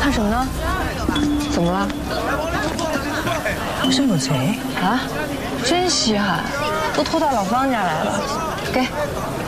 看什么呢？怎么了？ 我是有贼啊？真稀罕，都偷到老方家来了。给。